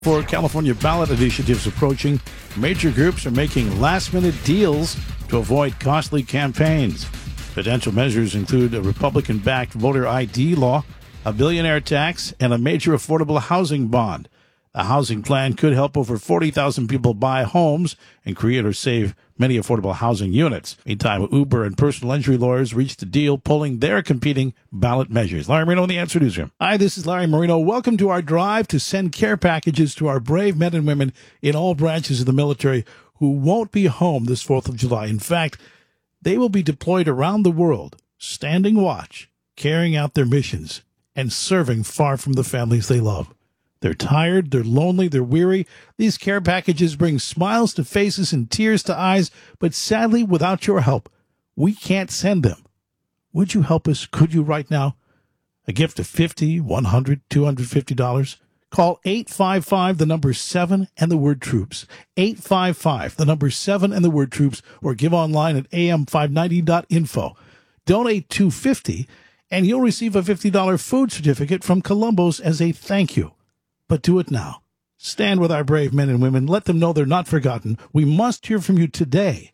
For California ballot initiatives approaching, major groups are making last-minute deals to avoid costly campaigns. Potential measures include a Republican-backed voter ID law, a billionaire tax, and a major affordable housing bond. A housing plan could help over 40,000 people buy homes and create or save many affordable housing units. Meantime, Uber and personal injury lawyers reached a deal pulling their competing ballot measures. Larry Marino in the Answer Newsroom. Hi, this is Larry Marino. Welcome to our drive to send care packages to our brave men and women in all branches of the military who won't be home this 4th of July. In fact, they will be deployed around the world, standing watch, carrying out their missions, and serving far from the families they love. They're tired, they're lonely, they're weary. These care packages bring smiles to faces and tears to eyes, but sadly, without your help, we can't send them. Would you help us? Could you right now? A gift of $50, $100, $250? Call 855, the number 7 and the word troops. 855, the number 7 and the word troops, or give online at am590.info. Donate $250, and you'll receive a $50 food certificate from Columbo's as a thank you. But do it now. Stand with our brave men and women. Let them know they're not forgotten. We must hear from you today.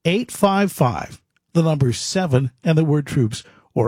855, the number 7 and the word troops, or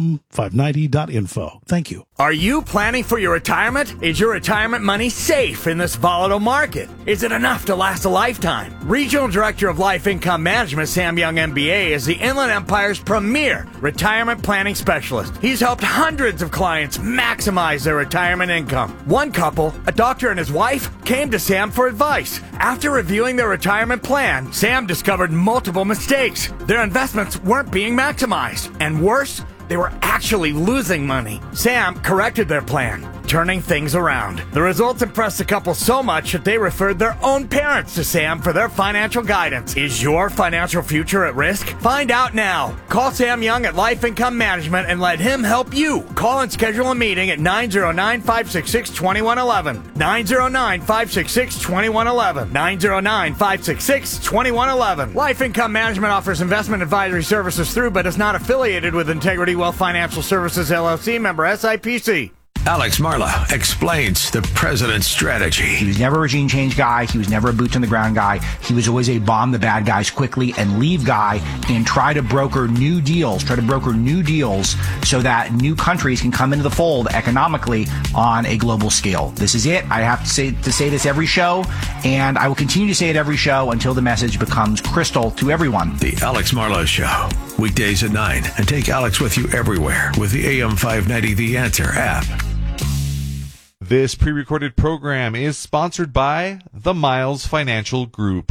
am590.info. Thank you. Are you planning for your retirement? Is your retirement money safe in this volatile market? Is it enough to last a lifetime? Regional Director of Life Income Management, Sam Young, MBA, is the Inland Empire's premier retirement planning specialist. He's helped hundreds of clients maximize their retirement income. One couple, a doctor and his wife, came to Sam for advice. After reviewing their retirement plan, Sam discovered multiple mistakes. Their investments weren't being maximized. And worse, they were actually losing money. Sam corrected their plan, turning things around. The results impressed the couple so much that they referred their own parents to Sam for their financial guidance. Is your financial future at risk? Find out now. Call Sam Young at Life Income Management and let him help you. Call and schedule a meeting at 909-566-2111. 909-566-2111. 909-566-2111. Life Income Management offers investment advisory services through but is not affiliated with Integrity Wealth Financial Services, LLC, member SIPC. Alex Marla explains the president's strategy. He was never a regime change guy. He was never a boots-on-the-ground guy. He was always a bomb the bad guys quickly and leave guy and try to broker new deals so that new countries can come into the fold economically on a global scale. This is it. I have to say this every show, and I will continue to say it every show until the message becomes crystal to everyone. The Alex Marla Show, weekdays at 9, and take Alex with you everywhere with the AM590 The Answer app. This pre-recorded program is sponsored by the Miles Financial Group.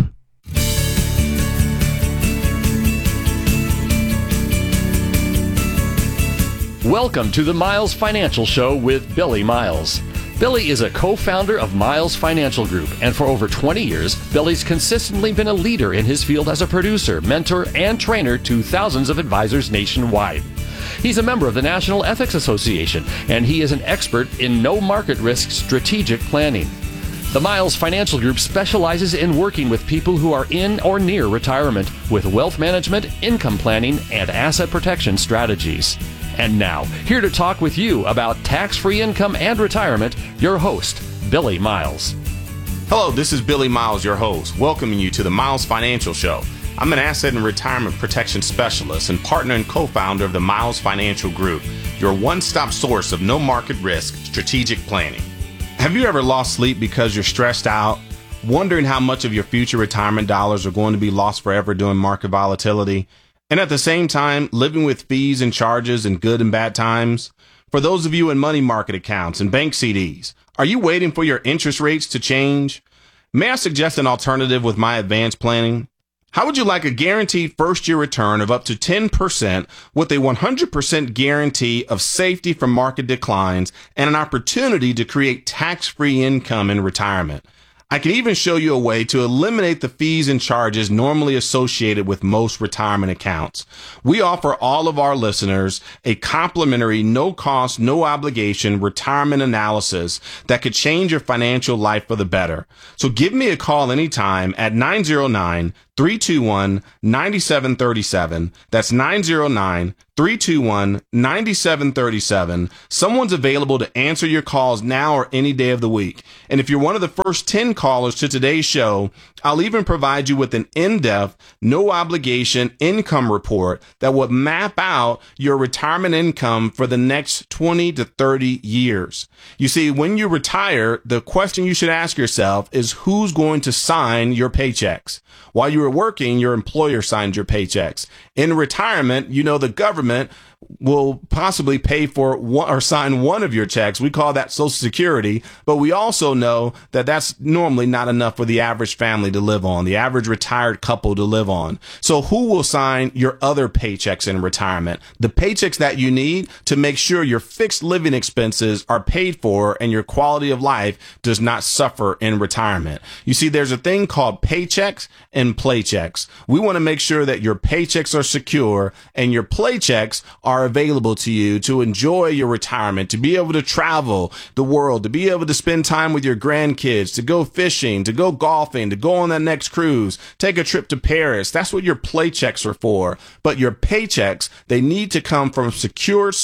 Welcome to the Miles Financial Show with Billy Miles. Billy is a co-founder of Miles Financial Group, and for over 20 years, Billy's consistently been a leader in his field as a producer, mentor, and trainer to thousands of advisors nationwide. He's a member of the National Ethics Association, and he is an expert in no-market risk strategic planning. The Miles Financial Group specializes in working with people who are in or near retirement with wealth management, income planning, and asset protection strategies. And now, here to talk with you about tax-free income and retirement, your host, Billy Miles. Hello, this is Billy Miles, your host, welcoming you to the Miles Financial Show. I'm an asset and retirement protection specialist and partner and co-founder of the Miles Financial Group, your one-stop source of no-market risk strategic planning. Have you ever lost sleep because you're stressed out, wondering how much of your future retirement dollars are going to be lost forever during market volatility, and at the same time living with fees and charges in good and bad times? For those of you in money market accounts and bank CDs, are you waiting for your interest rates to change? May I suggest an alternative with my advanced planning? How would you like a guaranteed first-year return of up to 10% with a 100% guarantee of safety from market declines and an opportunity to create tax-free income in retirement? I can even show you a way to eliminate the fees and charges normally associated with most retirement accounts. We offer all of our listeners a complimentary, no-cost, no-obligation retirement analysis that could change your financial life for the better. So give me a call anytime at 909 909-321-9737. That's 909-321-9737. Someone's available to answer your calls now or any day of the week. And if you're one of the first 10 callers to today's show, I'll even provide you with an in-depth, no-obligation income report that will map out your retirement income for the next 20 to 30 years. You see, when you retire, the question you should ask yourself is who's going to sign your paychecks? While you were working, your employer signed your paychecks. In retirement, you know the government will possibly pay for one, or sign one of your checks. We call that Social Security, but we also know that that's normally not enough for the average family to live on, the average retired couple to live on. So who will sign your other paychecks in retirement? The paychecks that you need to make sure your fixed living expenses are paid for and your quality of life does not suffer in retirement. You see, there's a thing called paychecks and playchecks. We want to make sure that your paychecks are secure and your playchecks are available to you to enjoy your retirement, to be able to travel the world, to be able to spend time with your grandkids, to go fishing, to go golfing, to go on that next cruise, take a trip to Paris. That's what your playchecks are for. But your paychecks, they need to come from a secured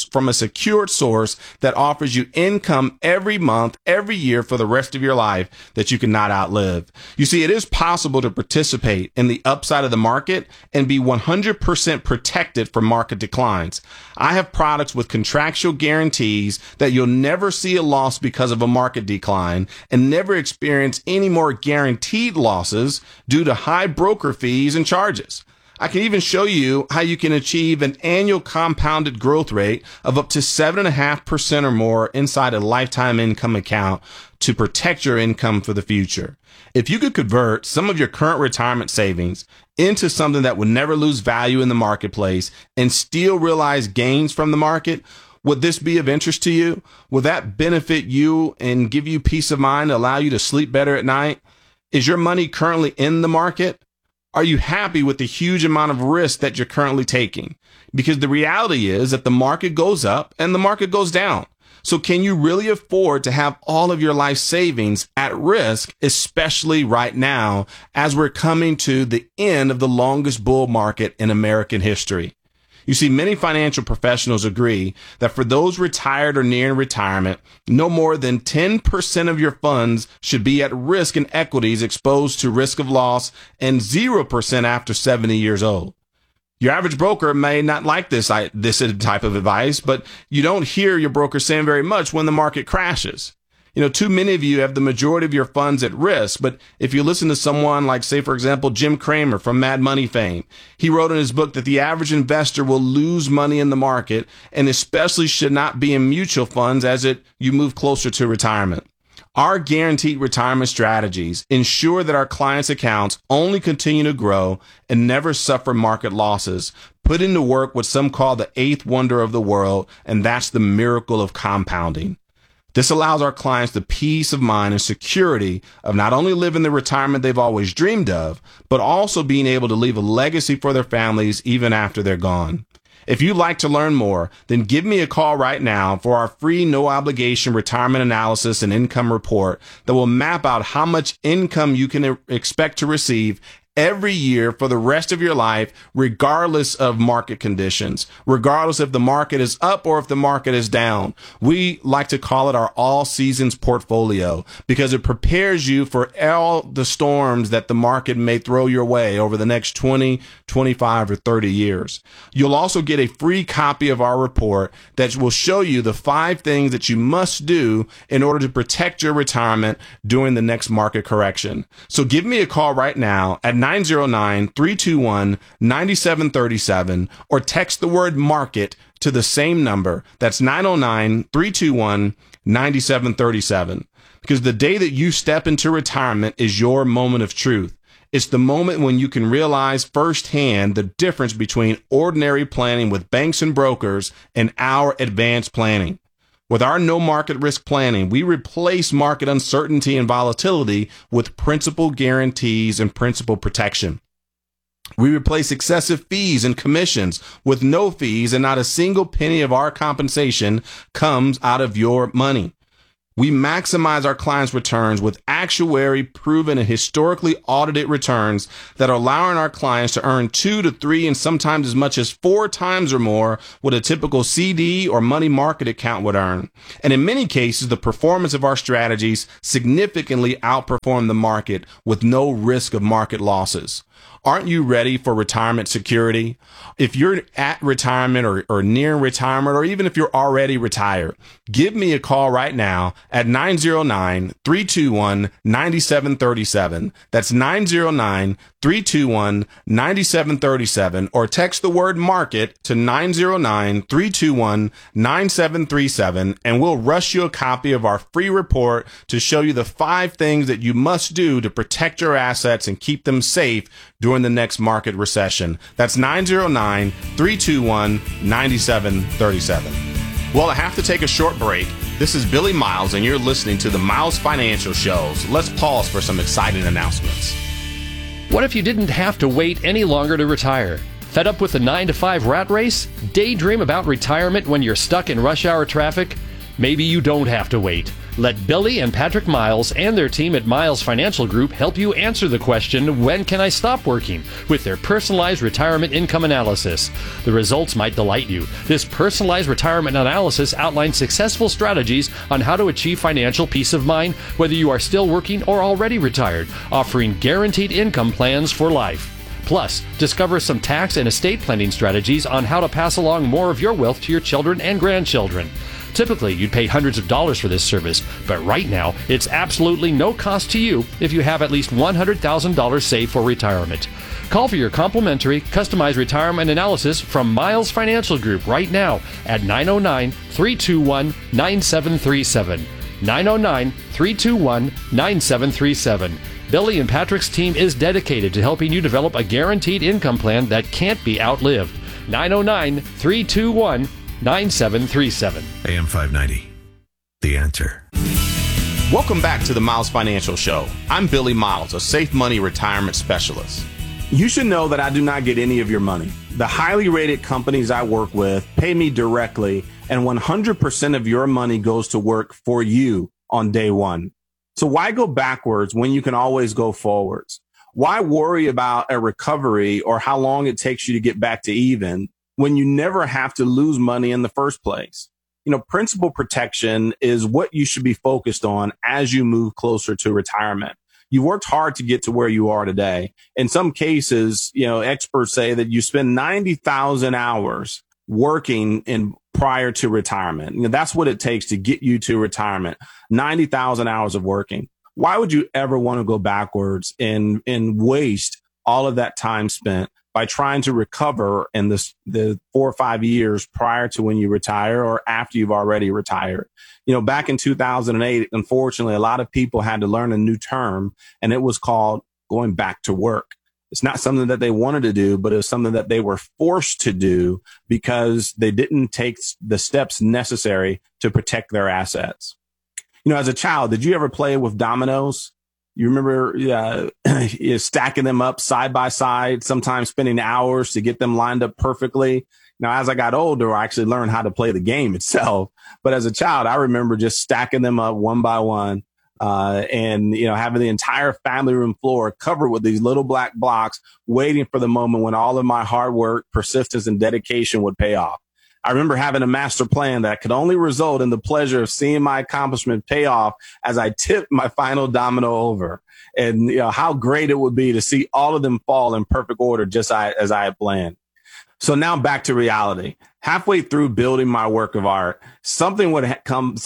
source that offers you income every month, every year for the rest of your life that you cannot outlive. You see, it is possible to participate in the upside of the market and be 100% protected from market declines. I have products with contractual guarantees that you'll never see a loss because of a market decline and never experience any more guaranteed losses due to high broker fees and charges. I can even show you how you can achieve an annual compounded growth rate of up to 7.5% or more inside a lifetime income account to protect your income for the future. If you could convert some of your current retirement savings into something that would never lose value in the marketplace and still realize gains from the market, would this be of interest to you? Will that benefit you and give you peace of mind, allow you to sleep better at night? Is your money currently in the market? Are you happy with the huge amount of risk that you're currently taking? Because the reality is that the market goes up and the market goes down. So can you really afford to have all of your life savings at risk, especially right now, as we're coming to the end of the longest bull market in American history? You see, many financial professionals agree that for those retired or near retirement, no more than 10% of your funds should be at risk in equities exposed to risk of loss and 0% after 70 years old. Your average broker may not like this type of advice, but you don't hear your broker saying very much when the market crashes. You know, too many of you have the majority of your funds at risk, but if you listen to someone like, say, for example, Jim Cramer from Mad Money fame, he wrote in his book that the average investor will lose money in the market and especially should not be in mutual funds as you move closer to retirement. Our guaranteed retirement strategies ensure that our clients' accounts only continue to grow and never suffer market losses, putting to work what some call the eighth wonder of the world, and that's the miracle of compounding. This allows our clients the peace of mind and security of not only living the retirement they've always dreamed of, but also being able to leave a legacy for their families even after they're gone. If you'd like to learn more, then give me a call right now for our free no-obligation retirement analysis and income report that will map out how much income you can expect to receive every year for the rest of your life, regardless of market conditions, regardless if the market is up or if the market is down. We like to call it our all seasons portfolio because it prepares you for all the storms that the market may throw your way over the next 20, 25, or 30 years. You'll also get a free copy of our report that will show you the 5 things that you must do in order to protect your retirement during the next market correction. So give me a call right now at 909-321-9737 or text the word market to the same number. That's 909-321-9737. Because the day that you step into retirement is your moment of truth. It's the moment when you can realize firsthand the difference between ordinary planning with banks and brokers and our advanced planning. With our no market risk planning, we replace market uncertainty and volatility with principal guarantees and principal protection. We replace excessive fees and commissions with no fees, and not a single penny of our compensation comes out of your money. We maximize our clients' returns with actuary-proven and historically audited returns that are allowing our clients to earn 2 to 3 and sometimes as much as 4 times or more what a typical CD or money market account would earn. And in many cases, the performance of our strategies significantly outperform the market with no risk of market losses. Aren't you ready for retirement security? If you're at retirement or near retirement, or even if you're already retired, give me a call right now at 909-321-9737. That's 909-321-9737, or text the word market to 909-321-9737, and we'll rush you a copy of our free report to show you the 5 things that you must do to protect your assets and keep them safe during the next market recession. That's 909-321-9737. Well, I have to take a short break. This is Billy Miles, and you're listening to the Miles Financial Shows. Let's pause for some exciting announcements. What if you didn't have to wait any longer to retire? Fed up with the 9-to-5 rat race? Daydream about retirement when you're stuck in rush hour traffic? Maybe you don't have to wait. Let Billy and Patrick Miles and their team at Miles Financial Group help you answer the question, when can I stop working? With their personalized retirement income analysis. The results might delight you. This personalized retirement analysis outlines successful strategies on how to achieve financial peace of mind, whether you are still working or already retired, offering guaranteed income plans for life. Plus, discover some tax and estate planning strategies on how to pass along more of your wealth to your children and grandchildren. Typically, you'd pay hundreds of dollars for this service, but right now, it's absolutely no cost to you if you have at least $100,000 saved for retirement. Call for your complimentary, customized retirement analysis from Miles Financial Group right now at 909-321-9737. 909-321-9737. Billy and Patrick's team is dedicated to helping you develop a guaranteed income plan that can't be outlived. 909-321-9737. AM 590. The Answer. Welcome back to the Miles Financial Show. I'm Billy Miles, a safe money retirement specialist. You should know that I do not get any of your money. The highly rated companies I work with pay me directly, and 100% of your money goes to work for you on day one. So why go backwards when you can always go forwards? Why worry about a recovery or how long it takes you to get back to even when you never have to lose money in the first place? You know, principal protection is what you should be focused on as you move closer to retirement. You worked hard to get to where you are today. In some cases, you know, experts say that you spend 90,000 hours working in prior to retirement. You know, that's what it takes to get you to retirement. 90,000 hours of working. Why would you ever want to go backwards and waste all of that time spent by trying to recover in the 4 or 5 years prior to when you retire or after you've already retired? You know, back in 2008, unfortunately, a lot of people had to learn a new term, and it was called going back to work. It's not something that they wanted to do, but it was something that they were forced to do because they didn't take the steps necessary to protect their assets. You know, as a child, did you ever play with dominoes? You remember stacking them up side by side, sometimes spending hours to get them lined up perfectly. Now, as I got older, I actually learned how to play the game itself. But as a child, I remember just stacking them up one by one. And, you know, having the entire family room floor covered with these little black blocks, waiting for the moment when all of my hard work, persistence, and dedication would pay off. I remember having a master plan that could only result in the pleasure of seeing my accomplishment pay off as I tipped my final domino over. And, you know, how great it would be to see all of them fall in perfect order, just as I had planned. So now back to reality. Halfway through building my work of art, somebody would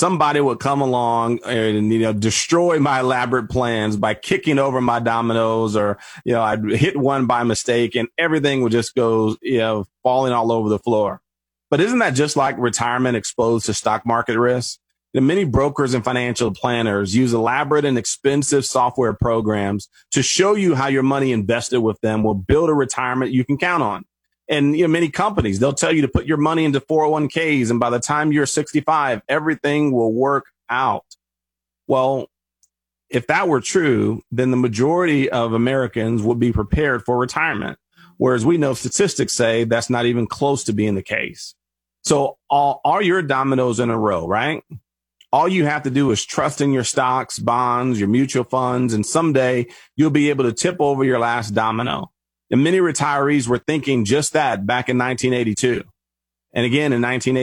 come along and, you know, destroy my elaborate plans by kicking over my dominoes, or, you know, I'd hit one by mistake and everything would just go, you know, falling all over the floor. But isn't that just like retirement exposed to stock market risk? Many brokers and financial planners use elaborate and expensive software programs to show you how your money invested with them will build a retirement you can count on. And, you know, many companies, they'll tell you to put your money into 401ks, and by the time you're 65, everything will work out. Well, if that were true, then the majority of Americans would be prepared for retirement. Whereas we know statistics say that's not even close to being the case. So are your dominoes in a row, right? All you have to do is trust in your stocks, bonds, your mutual funds, and someday you'll be able to tip over your last domino. And many retirees were thinking just that back in 1982, and again in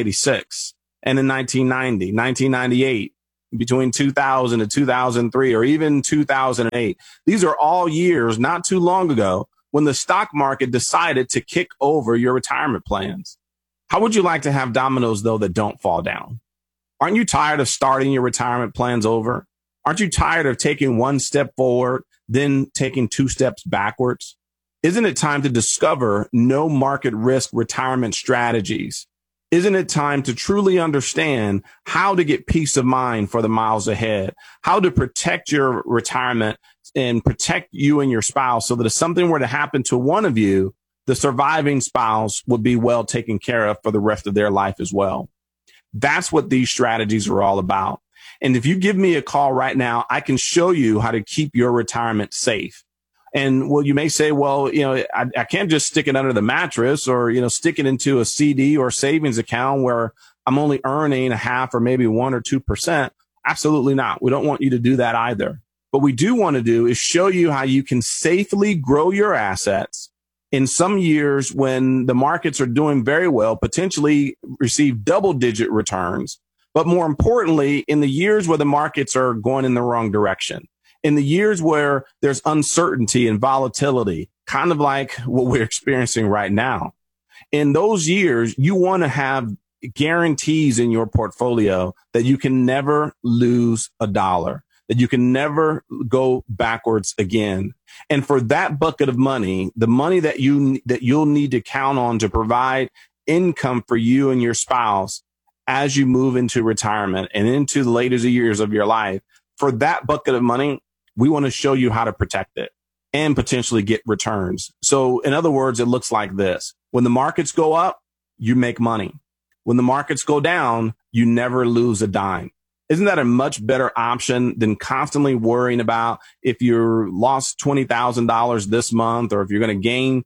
1986, and in 1990, 1998, between 2000 and 2003, or even 2008. These are all years not too long ago when the stock market decided to kick over your retirement plans. How would you like to have dominoes, though, that don't fall down? Aren't you tired of starting your retirement plans over? Aren't you tired of taking one step forward, then taking 2 steps backwards? Isn't it time to discover no market risk retirement strategies? Isn't it time to truly understand how to get peace of mind for the miles ahead, how to protect your retirement and protect you and your spouse so that if something were to happen to one of you, the surviving spouse would be well taken care of for the rest of their life as well? That's what these strategies are all about. And if you give me a call right now, I can show you how to keep your retirement safe. And well, you may say, well, I can't just stick it under the mattress or, stick it into a CD or savings account where I'm only earning 0.5% or maybe 1 or 2%. Absolutely not. We don't want you to do that either. What we do want to do is show you how you can safely grow your assets in some years when the markets are doing very well, potentially receive double-digit returns. But more importantly, in the years where the markets are going in the wrong direction, in the years where there's uncertainty and volatility, kind of like what we're experiencing right now, in those years, you want to have guarantees in your portfolio that you can never lose a dollar, that you can never go backwards again. And for that bucket of money, the money that you'll need to count on to provide income for you and your spouse as you move into retirement and into the later years of your life, for that bucket of money, we want to show you how to protect it and potentially get returns. So in other words, it looks like this. When the markets go up, you make money. When the markets go down, you never lose a dime. Isn't that a much better option than constantly worrying about if you lost $20,000 this month or if you're going to gain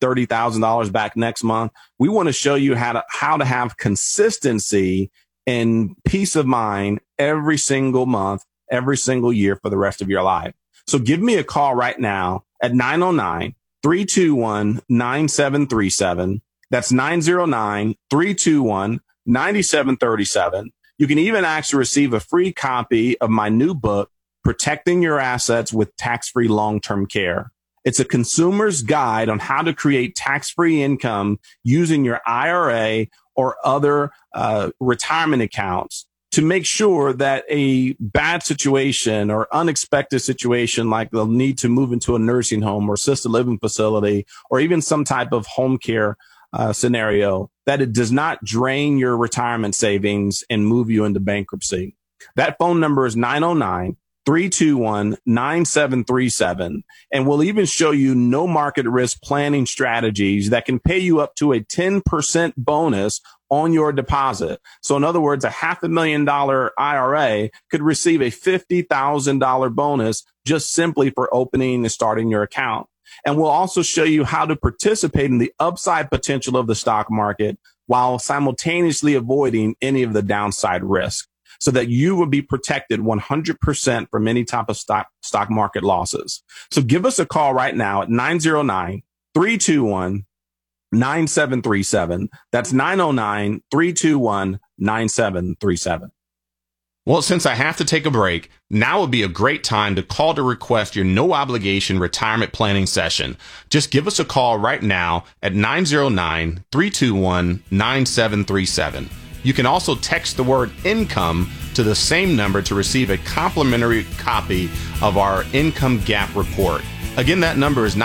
$30,000 back next month? We want to show you how to have consistency and peace of mind every single month, every single year for the rest of your life. So give me a call right now at 909-321-9737. That's 909-321-9737. You can even actually receive a free copy of my new book, Protecting Your Assets with Tax-Free Long-Term Care. It's a consumer's guide on how to create tax-free income using your IRA or other retirement accounts to make sure that a bad situation or unexpected situation, like they'll need to move into a nursing home or assisted living facility or even some type of home care scenario, that it does not drain your retirement savings and move you into bankruptcy. That phone number is 909-321-9737. And we'll even show you no market risk planning strategies that can pay you up to a 10% bonus on your deposit. So in other words, a $500,000 IRA could receive a $50,000 bonus just simply for opening and starting your account. And we'll also show you how to participate in the upside potential of the stock market while simultaneously avoiding any of the downside risk so that you will be protected 100% from any type of stock market losses. So give us a call right now at 909-321-9737. That's 909-321-9737. Well, since I have to take a break, now would be a great time to call to request your no obligation retirement planning session. Just give us a call right now at 909-321-9737. You can also text the word income to the same number to receive a complimentary copy of our income gap report. Again, that number is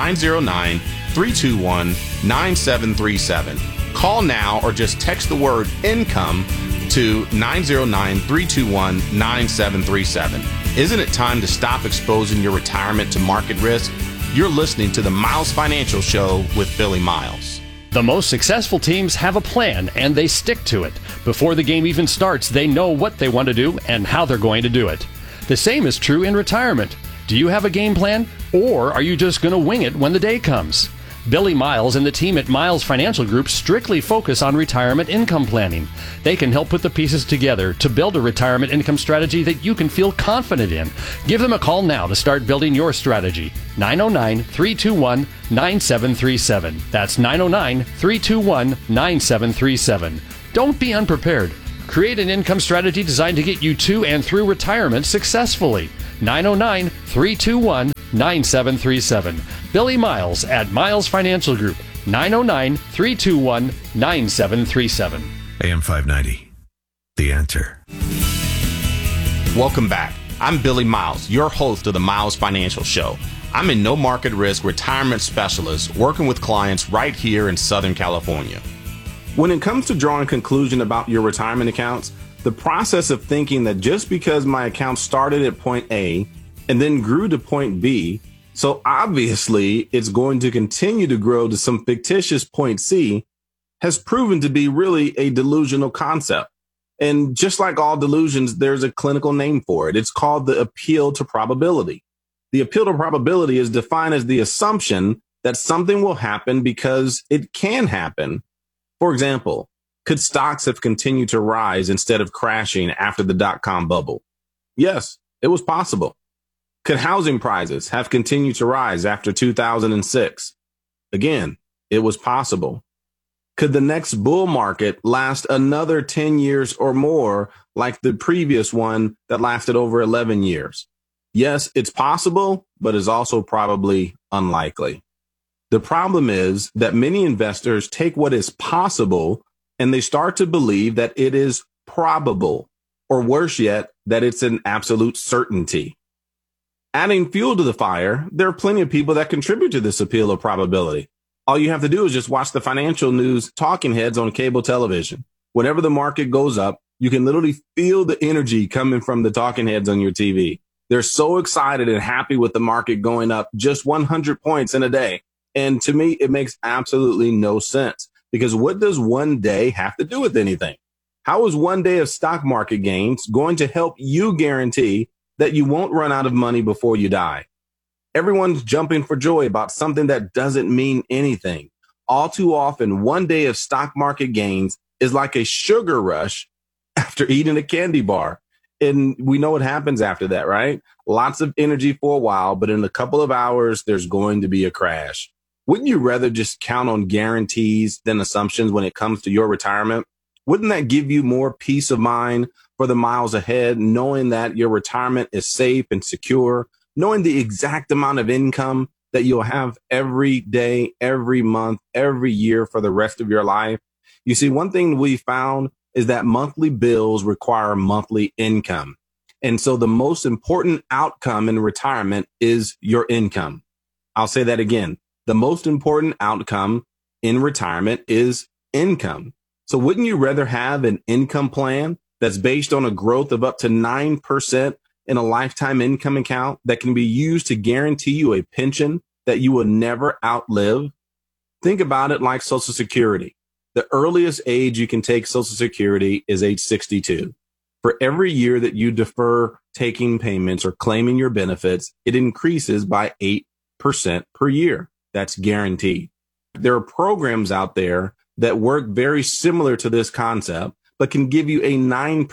909-321-9737. Call now or just text the word income to 909-321-9737. Isn't it time to stop exposing your retirement to market risk? You're listening to the Miles Financial Show with Billy Miles. The most successful teams have a plan and they stick to it. Before the game even starts, they know what they want to do and how they're going to do it. The same is true in retirement. Do you have a game plan, or are you just going to wing it when the day comes? Billy Miles and the team at Miles Financial Group strictly focus on retirement income planning. They can help put the pieces together to build a retirement income strategy that you can feel confident in. Give them a call now to start building your strategy. 909-321-9737. That's 909-321-9737. Don't be unprepared. Create an income strategy designed to get you to and through retirement successfully. 909-321-9737. Billy Miles at Miles Financial Group. 909-321-9737. AM 590. The Answer. Welcome back. I'm Billy Miles, your host of the Miles Financial Show. I'm a no market risk retirement specialist working with clients right here in Southern California. When it comes to drawing a conclusion about your retirement accounts, the process of thinking that just because my account started at point A and then grew to point B, so obviously it's going to continue to grow to some fictitious point C, has proven to be really a delusional concept. And just like all delusions, there's a clinical name for it. It's called the appeal to probability. The appeal to probability is defined as the assumption that something will happen because it can happen. For example, could stocks have continued to rise instead of crashing after the dot-com bubble? Yes, it was possible. Could housing prices have continued to rise after 2006? Again, it was possible. Could the next bull market last another 10 years or more like the previous one that lasted over 11 years? Yes, it's possible, but is also probably unlikely. The problem is that many investors take what is possible and they start to believe that it is probable, or worse yet, that it's an absolute certainty. Adding fuel to the fire, there are plenty of people that contribute to this appeal of probability. All you have to do is just watch the financial news talking heads on cable television. Whenever the market goes up, you can literally feel the energy coming from the talking heads on your TV. They're so excited and happy with the market going up just 100 points in a day. And to me, it makes absolutely no sense, because what does one day have to do with anything? How is one day of stock market gains going to help you guarantee that you won't run out of money before you die? Everyone's jumping for joy about something that doesn't mean anything. All too often, one day of stock market gains is like a sugar rush after eating a candy bar. And we know what happens after that, right? Lots of energy for a while, but in a couple of hours, there's going to be a crash. Wouldn't you rather just count on guarantees than assumptions when it comes to your retirement? Wouldn't that give you more peace of mind for the miles ahead, knowing that your retirement is safe and secure, knowing the exact amount of income that you'll have every day, every month, every year for the rest of your life? You see, one thing we found is that monthly bills require monthly income. And so the most important outcome in retirement is your income. I'll say that again. The most important outcome in retirement is income. So wouldn't you rather have an income plan that's based on a growth of up to 9% in a lifetime income account that can be used to guarantee you a pension that you will never outlive? Think about it like Social Security. The earliest age you can take Social Security is age 62. For every year that you defer taking payments or claiming your benefits, it increases by 8% per year. That's guaranteed. There are programs out there that work very similar to this concept, but can give you a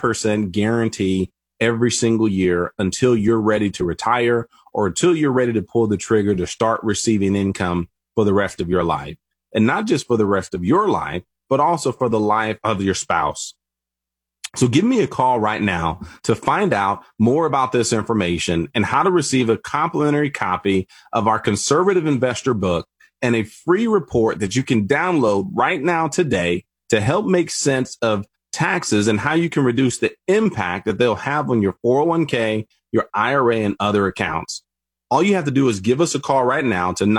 9% guarantee every single year until you're ready to retire or until you're ready to pull the trigger to start receiving income for the rest of your life. And not just for the rest of your life, but also for the life of your spouse. So give me a call right now to find out more about this information and how to receive a complimentary copy of our Conservative Investor book and a free report that you can download right now today to help make sense of taxes and how you can reduce the impact that they'll have on your 401k, your IRA, and other accounts. All you have to do is give us a call right now to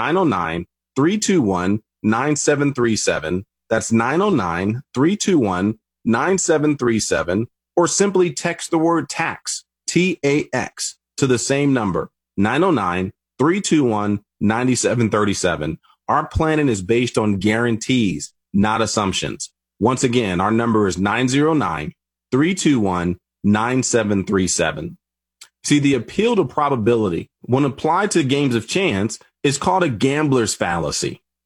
909-321-9737. That's 909-321-9737, or simply text the word tax, TAX, to the same number, 909-321-9737. Our planning is based on guarantees, not assumptions. Once again, our number is 909-321-9737. See, the appeal to probability, when applied to games of chance, is called a gambler's fallacy.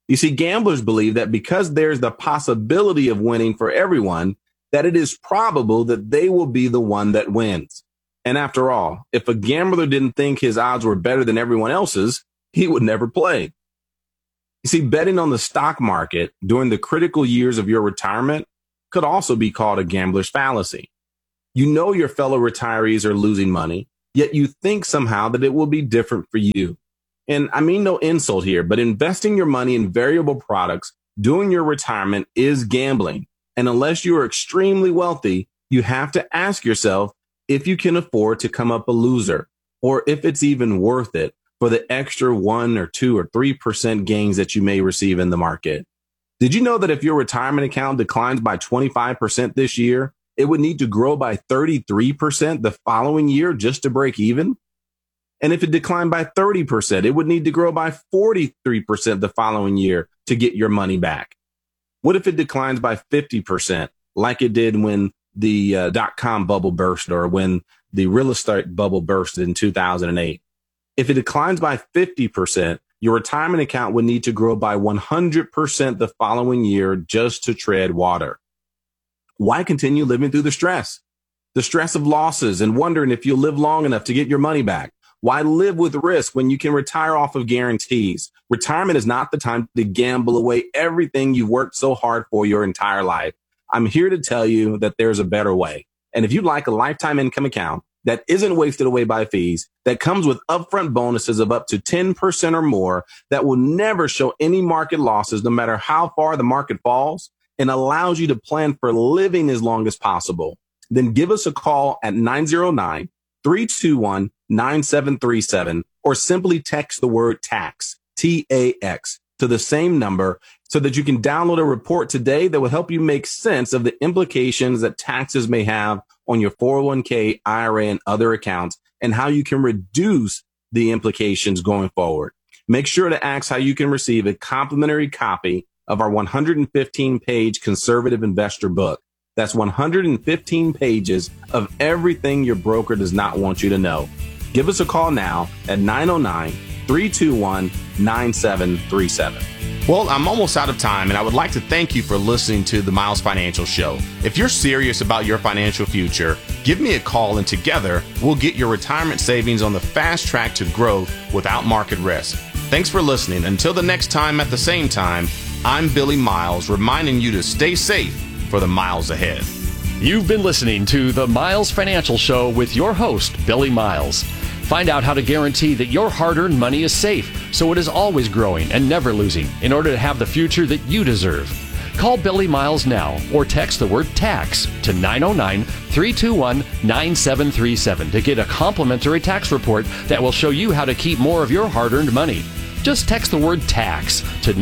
You see, gamblers believe that because there's the possibility of winning for everyone, that it is probable that they will be the one that wins. And after all, if a gambler didn't think his odds were better than everyone else's, he would never play. You see, betting on the stock market during the critical years of your retirement could also be called a gambler's fallacy. You know your fellow retirees are losing money, yet you think somehow that it will be different for you. And I mean no insult here, but investing your money in variable products during your retirement is gambling. And unless you are extremely wealthy, you have to ask yourself if you can afford to come up a loser, or if it's even worth it for the extra 1 or 2 or 3% gains that you may receive in the market. Did you know that if your retirement account declines by 25% this year, it would need to grow by 33% the following year just to break even? And if it declined by 30%, it would need to grow by 43% the following year to get your money back. What if it declines by 50%, like it did when the dot-com bubble burst, or when the real estate bubble burst in 2008? If it declines by 50%, your retirement account would need to grow by 100% the following year just to tread water. Why continue living through the stress? The stress of losses and wondering if you'll live long enough to get your money back. Why live with risk when you can retire off of guarantees? Retirement is not the time to gamble away everything you've worked so hard for your entire life. I'm here to tell you that there's a better way. And if you'd like a lifetime income account that isn't wasted away by fees, that comes with upfront bonuses of up to 10% or more, that will never show any market losses no matter how far the market falls, and allows you to plan for living as long as possible, then give us a call at 909-321-9737, or simply text the word TAX, T-A-X, to the same number, so that you can download a report today that will help you make sense of the implications that taxes may have on your 401k, IRA, and other accounts, and how you can reduce the implications going forward. Make sure to ask how you can receive a complimentary copy of our 115-page conservative investor book. That's 115 pages of everything your broker does not want you to know. Give us a call now at 909-321-9737. Well, I'm almost out of time, and I would like to thank you for listening to the Miles Financial Show. If you're serious about your financial future, give me a call, and together we'll get your retirement savings on the fast track to growth without market risk. Thanks for listening. Until the next time at the same time, I'm Billy Miles, reminding you to stay safe for the miles ahead. You've been listening to the Miles Financial Show with your host, Billy Miles. Find out how to guarantee that your hard-earned money is safe, so it is always growing and never losing, in order to have the future that you deserve. Call Billy Miles now, or text the word TAX to 909-321-9737 to get a complimentary tax report that will show you how to keep more of your hard-earned money. Just text the word TAX to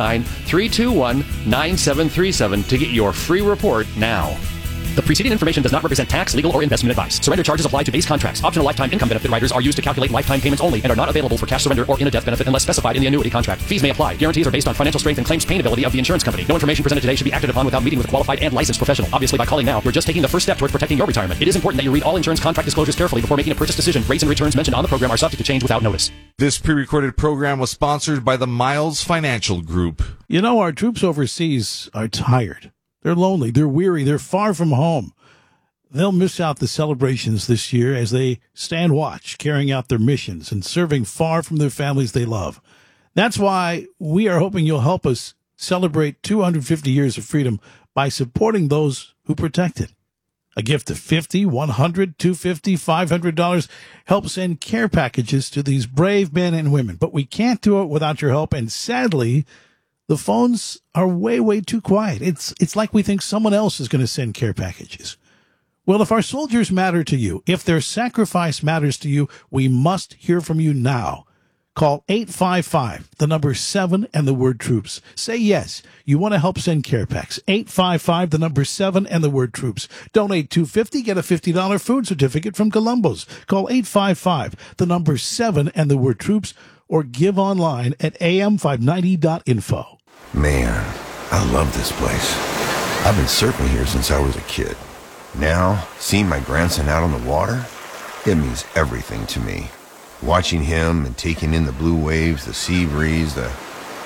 909-321-9737 to get your free report now. The preceding information does not represent tax, legal, or investment advice. Surrender charges apply to base contracts. Optional lifetime income benefit riders are used to calculate lifetime payments only and are not available for cash surrender or in a death benefit unless specified in the annuity contract. Fees may apply. Guarantees are based on financial strength and claims paying ability of the insurance company. No information presented today should be acted upon without meeting with a qualified and licensed professional. Obviously, by calling now, you're just taking the first step toward protecting your retirement. It is important that you read all insurance contract disclosures carefully before making a purchase decision. Rates and returns mentioned on the program are subject to change without notice. This pre-recorded program was sponsored by the Miles Financial Group. You know, our troops overseas are tired. They're lonely. They're weary. They're far from home. They'll miss out the celebrations this year as they stand watch, carrying out their missions and serving far from their families they love. That's why we are hoping you'll help us celebrate 250 years of freedom by supporting those who protect it. A gift of $50, $100, $250, $500 helps send care packages to these brave men and women. But we can't do it without your help, and sadly, the phones are way too quiet. It's like we think someone else is going to send care packages. Well, if our soldiers matter to you, if their sacrifice matters to you, we must hear from you now. Call 855, the number 7 and the word troops. Say yes, you want to help send care packs. 855, the number 7 and the word troops. Donate $250, get a $50 food certificate from Columbo's. Call 855, the number 7 and the word troops, or give online at am590.info. Man, I love this place. I've been surfing here since I was a kid. Now, seeing my grandson out on the water, it means everything to me. Watching him and taking in the blue waves, the sea breeze,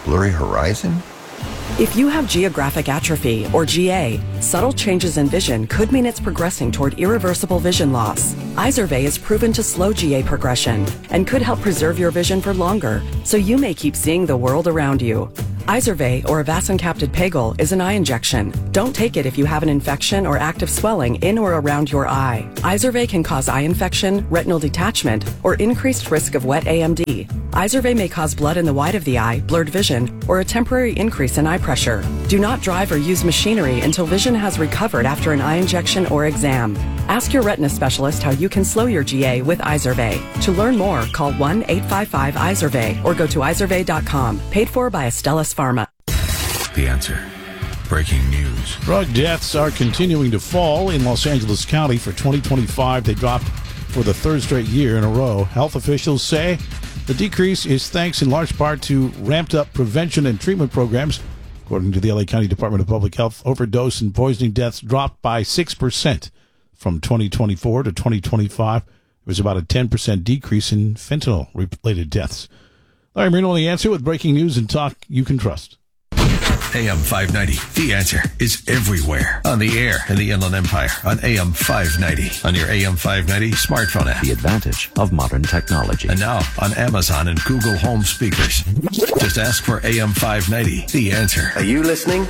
Blurry horizon? If you have geographic atrophy, or GA, subtle changes in vision could mean it's progressing toward irreversible vision loss. Izervay is proven to slow GA progression and could help preserve your vision for longer, so you may keep seeing the world around you. Izervay, or avacincaptad pegol, is an eye injection. Don't take it if you have an infection or active swelling in or around your eye. Izervay can cause eye infection, retinal detachment, or increased risk of wet AMD. Izervay may cause blood in the white of the eye, blurred vision, or a temporary increase in eye pressure. Do not drive or use machinery until vision has recovered after an eye injection or exam. Ask your retina specialist how you can slow your GA with Izervay. To learn more, call 1-855-IZERVAY or go to izervay.com. Paid for by Astellas Pharma. The Answer. Breaking news. Drug deaths are continuing to fall in Los Angeles County. For 2025, they dropped for the third straight year in a row. Health officials say the decrease is thanks in large part to ramped-up prevention and treatment programs. According to the LA County Department of Public Health, overdose and poisoning deaths dropped by 6% from 2024 to 2025. There was about a 10% decrease in fentanyl-related deaths. Larry Marino on The Answer with breaking news and talk you can trust. AM 590, The Answer, is everywhere. On the air in the Inland Empire, on AM 590, on your AM 590 smartphone app. The advantage of modern technology. And now on Amazon and Google Home speakers. Just ask for AM 590, The Answer. Are you listening?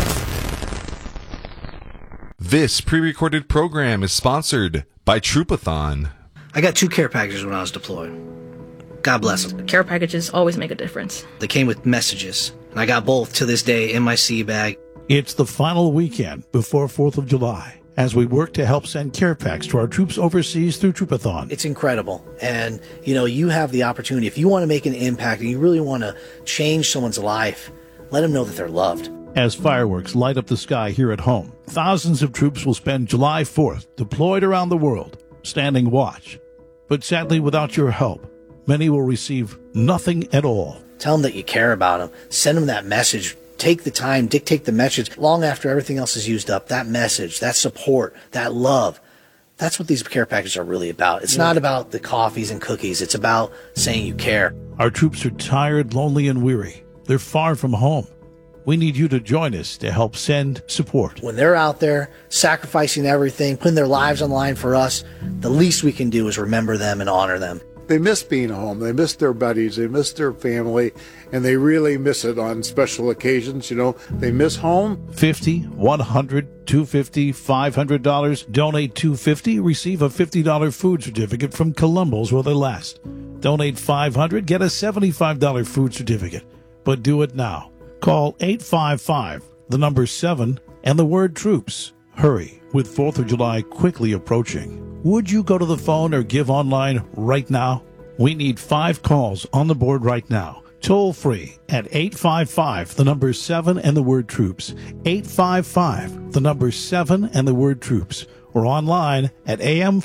This pre-recorded program is sponsored by Troupathon. I got 2 care packages when I was deployed. God bless them. Care packages always make a difference. They came with messages, and I got both to this day in my sea bag. It's the final weekend before 4th of July as we work to help send care packs to our troops overseas through Troupathon. It's incredible. And, you have the opportunity. If you want to make an impact and you really want to change someone's life, let them know that they're loved. As fireworks light up the sky here at home, thousands of troops will spend July 4th deployed around the world, standing watch. But sadly, without your help, many will receive nothing at all. Tell them that you care about them. Send them that message. Take the time, dictate the message long after everything else is used up. That message, that support, that love. That's what these care packages are really about. It's not about the coffees and cookies. It's about saying you care. Our troops are tired, lonely, and weary. They're far from home. We need you to join us to help send support. When they're out there sacrificing everything, putting their lives on the line for us, the least we can do is remember them and honor them. They miss being home. They miss their buddies. They miss their family, and they really miss it on special occasions. They miss home. $50, $100, $250, $500. Donate $250, receive a $50 food certificate from Columbo's while they last. Donate $500, get a $75 food certificate. But do it now. Call 855, the number 7, and the word troops. Hurry, with 4th of July quickly approaching. Would you go to the phone or give online right now? We need 5 calls on the board right now. Toll free at 855, the number 7 and the word troops. 855, the number 7 and the word troops. Or online at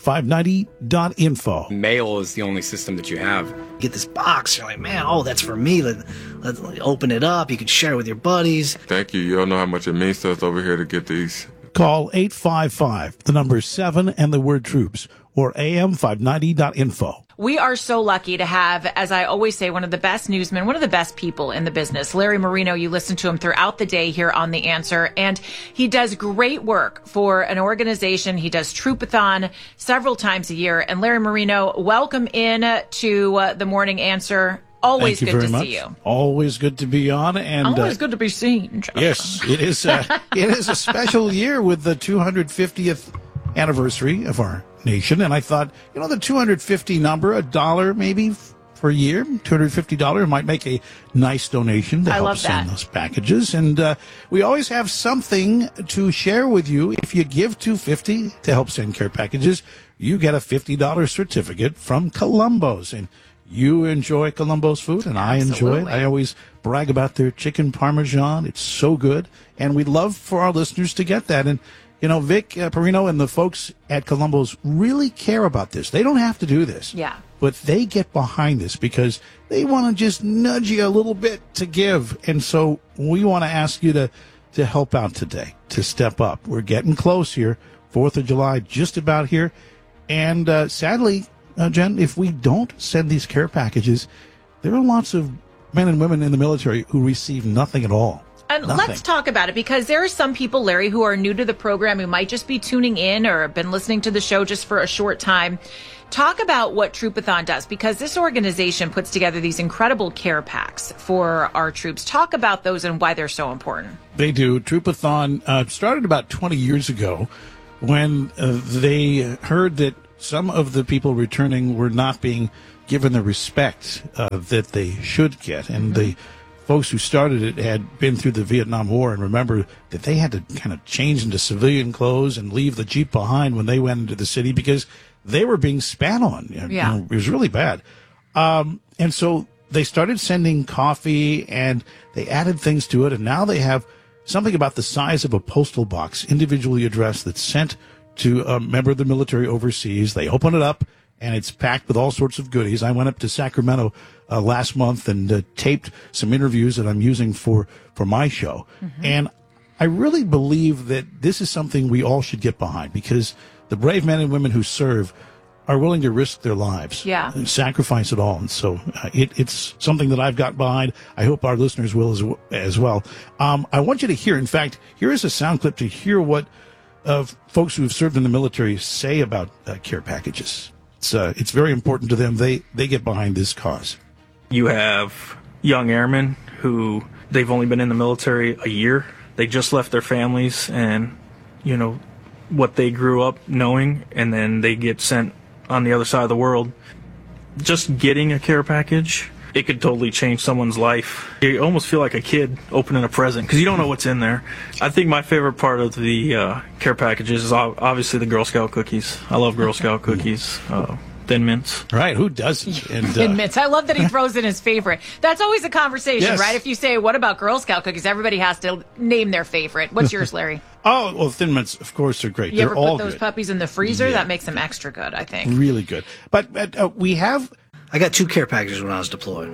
am590.info. Mail is the only system that you have. Get this box. You're like, man, that's for me. Let's open it up. You can share it with your buddies. Thank you. You don't know how much it means to us over here to get these. Call 855, the number 7 and the word troops, or am590.info. We are so lucky to have, as I always say, one of the best newsmen, one of the best people in the business. Larry Marino, you listen to him throughout the day here on The Answer, and he does great work for an organization. He does Troupathon several times a year. And Larry Marino, welcome in to the Morning Answer. Always good to see you. Always good to be on, and always good to be seen. Yes, it is. It is a special year with the 250th anniversary of our nation, and I thought, the 250 number, $1 maybe per year, $250 might make a nice donation to help send those packages. And we always have something to share with you. If you give $250 to help send care packages, you get a $50 certificate from Columbo's, and you enjoy Columbo's food, and I enjoy it. I always brag about their chicken parmesan. It's so good, and we'd love for our listeners to get that. And, Vic Perino and the folks at Columbo's really care about this. They don't have to do this. Yeah. But they get behind this because they want to just nudge you a little bit to give. And so we want to ask you to help out today, to step up. We're getting close here. 4th of July, just about here. And sadly, Jen, if we don't send these care packages, there are lots of men and women in the military who receive nothing at all. And Nothing. let's talk about it, because there are some people, Larry, who are new to the program, who might just be tuning in or have been listening to the show just for a short time. Talk about what Troopathon does, because this organization puts together these incredible care packs for our troops. Talk about those and why they're so important. They do. Troopathon started about 20 years ago when they heard that some of the people returning were not being given the respect that they should get. And the folks who started it had been through the Vietnam War and remember that they had to kind of change into civilian clothes and leave the Jeep behind when they went into the city because they were being spat on. Yeah. You know, it was really bad. And so they started sending coffee and they added things to it. And now they have something about the size of a postal box, individually addressed, that's sent to a member of the military overseas. They open it up and it's packed with all sorts of goodies. I went up to Sacramento last month and taped some interviews that I'm using for my show. And I really believe that this is something we all should get behind because the brave men and women who serve are willing to risk their lives, and sacrifice it all. And so it's something that I've got behind. I hope our listeners will as well. I want you to hear, in fact, here is a sound clip to hear what folks who have served in the military say about care packages. It's very important to them. They get behind this cause. You have young airmen who they've only been in the military a year. They just left their families and, you know, what they grew up knowing, and then they get sent on the other side of the world. Just getting a care package, it could totally change someone's life. You almost feel like a kid opening a present because you don't know what's in there. I think my favorite part of the care packages is obviously the Girl Scout cookies. I love Girl Scout cookies. Thin Mints. Right, who doesn't? And, Thin Mints. I love that he throws in his favorite. That's always a conversation, Yes. right? If you say, what about Girl Scout cookies? Everybody has to name their favorite. What's yours, Larry? Oh, well, Thin Mints, of course, are great. You They're ever all put those good. puppies in the freezer? That makes them extra good, I think. Really good. But we have... I got 2 care packages when I was deployed.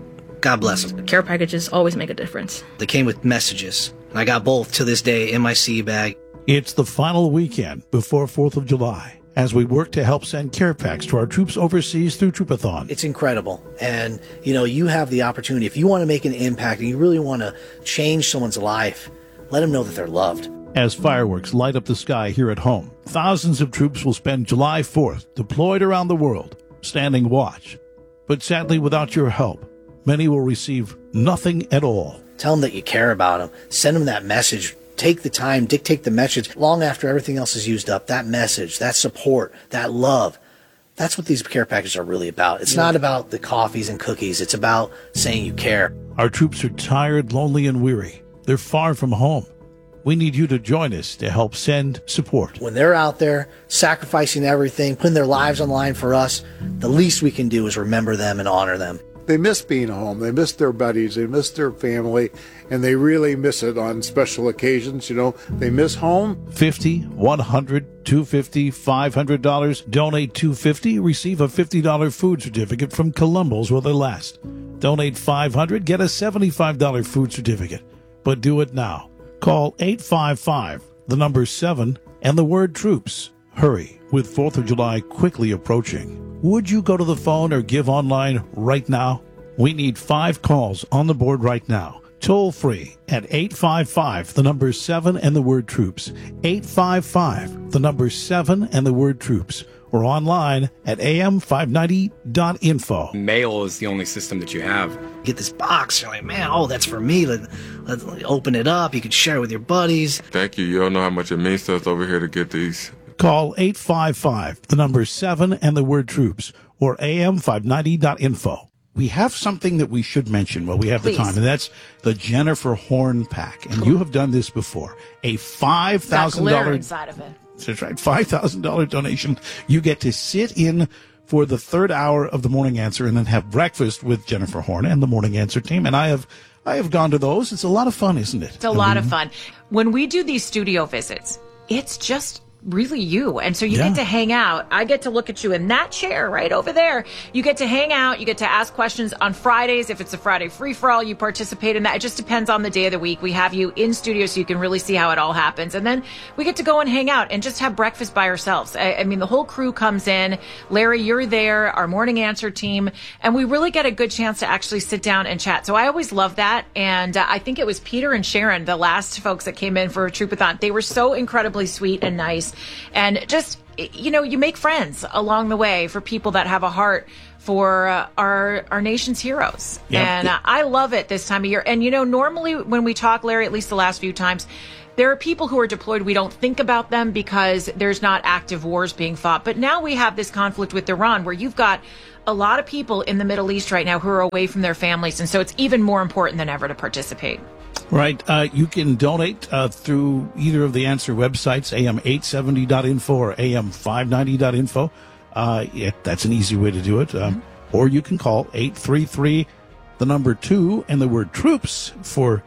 God bless them. Care packages always make a difference. They came with messages. And I got both to this day in my sea bag. It's the final weekend before 4th of July as we work to help send care packs to our troops overseas through Troopathon. It's incredible. And, you know, you have the opportunity. If you want to make an impact and you really want to change someone's life, let them know that they're loved. As fireworks light up the sky here at home, thousands of troops will spend July 4th deployed around the world, standing watch. But sadly, without your help, many will receive nothing at all. Tell them that you care about them. Send them that message. Take the time, dictate the message long after everything else is used up. That message, that support, that love. That's what these care packages are really about. It's not about the coffees and cookies. It's about saying you care. Our troops are tired, lonely, and weary. They're far from home. We need you to join us to help send support. When they're out there sacrificing everything, putting their lives on the line for us, the least we can do is remember them and honor them. They miss being home. They miss their buddies. They miss their family, and they really miss it on special occasions. You know, they miss home. $50, $100, $250, $500. Donate $250, receive a $50 food certificate from Columbo's while they last. Donate $500, get a $75 food certificate. But do it now. Call 855, the number 7, and the word troops. Hurry, with 4th of July quickly approaching. Would you go to the phone or give online right now? We need 5 calls on the board right now. Toll free at 855, the number 7 and the word troops. 855, the number 7 and the word troops. Or online at am590.info. Mail is the only system that you have. Get this box. You're like, man, oh, that's for me. Let's open it up. You can share it with your buddies. Thank you. You don't know how much it means to us over here to get these. Call 855, the number 7 and the word troops, or am590.info. We have something that we should mention while we have the time, and that's the Jennifer Horn Pack. And you have done this before. A $5,000 inside of it. That's right, $5,000 donation. You get to sit in for the 3rd hour of the Morning Answer and then have breakfast with Jennifer Horn and the Morning Answer team. And I have gone to those. It's a lot of fun, isn't it? It's a lot of fun. When we do these studio visits, it's just really you. And so you get to hang out. I get to look at you in that chair right over there. You get to hang out. You get to ask questions on Fridays. If it's a Friday free-for-all, you participate in that. It just depends on the day of the week. We have you in studio so you can really see how it all happens. And then we get to go and hang out and just have breakfast by ourselves. I mean, the whole crew comes in. Larry, you're there, our morning answer team, and we really get a good chance to actually sit down and chat. So I always love that. And I think it was Peter and Sharon, the last folks that came in for a Troupathon. They were so incredibly sweet and nice. And just, you know, you make friends along the way for people that have a heart for our nation's heroes. Yep. And I love it this time of year. And, you know, normally when we talk, Larry, at least the last few times, there are people who are deployed. We don't think about them because there's not active wars being fought. But now we have this conflict with Iran where you've got a lot of people in the Middle East right now who are away from their families. And so it's even more important than ever to participate. Right. You can donate through either of the answer websites, am870.info or am590.info. That's an easy way to do it. Or you can call 833, the number 2, and the word troops for